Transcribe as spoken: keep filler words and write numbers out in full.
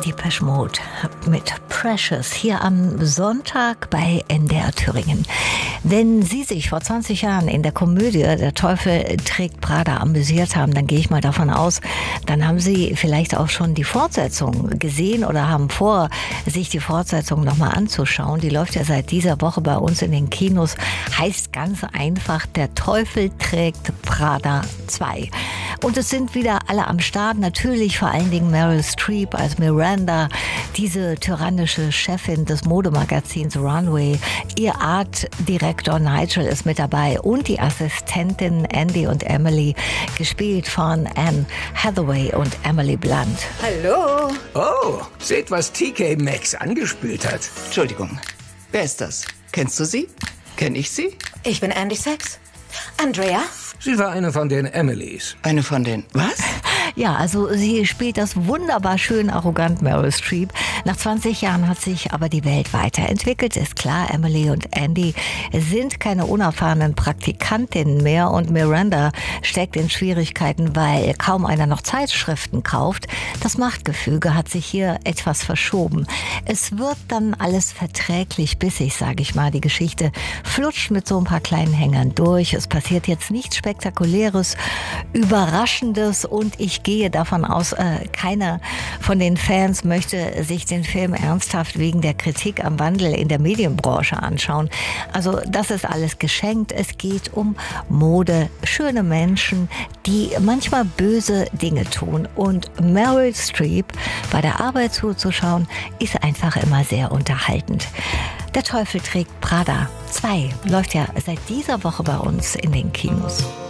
Depeche Mode mit Precious hier am Sonntag bei N D R Thüringen. Wenn Sie sich vor zwanzig Jahren in der Komödie Der Teufel trägt Prada amüsiert haben, dann gehe ich mal davon aus, dann haben Sie vielleicht auch schon die Fortsetzung gesehen oder haben vor, sich die Fortsetzung nochmal anzuschauen. Die läuft ja seit dieser Woche bei uns in den Kinos. Heißt ganz einfach, Der Teufel trägt Prada zwei. Und es sind wieder alle am Start. Natürlich vor allen Dingen Meryl Streep als Miranda, diese tyrannische Chefin des Modemagazins Runway. Ihr Artdirektor Nigel ist mit dabei und die Assistentin Andy und Emily, gespielt von Anne Hathaway und Emily Blunt. Hallo. Oh, seht, was T K Maxx angespült hat. Entschuldigung, wer ist das? Kennst du sie? Kenn ich sie? Ich bin Andy Sachs. Andrea? Sie war eine von den Emilys. Eine von den... Was? Ja, also sie spielt das wunderbar schön arrogant Meryl Streep. Nach zwanzig Jahren hat sich aber die Welt weiterentwickelt. Ist klar, Emily und Andy sind keine unerfahrenen Praktikantinnen mehr und Miranda steckt in Schwierigkeiten, weil kaum einer noch Zeitschriften kauft. Das Machtgefüge hat sich hier etwas verschoben. Es wird dann alles verträglich bissig, sage ich mal. Die Geschichte flutscht mit so ein paar kleinen Hängern durch. Es passiert jetzt nichts Spektakuläres, Überraschendes und ich gehe davon aus, äh, keiner von den Fans möchte sich den Film ernsthaft wegen der Kritik am Wandel in der Medienbranche anschauen. Also das ist alles geschenkt. Es geht um Mode, schöne Menschen, die manchmal böse Dinge tun. Und Meryl Streep bei der Arbeit zuzuschauen, ist einfach immer sehr unterhaltend. Der Teufel trägt Prada zwei läuft ja seit dieser Woche bei uns in den Kinos.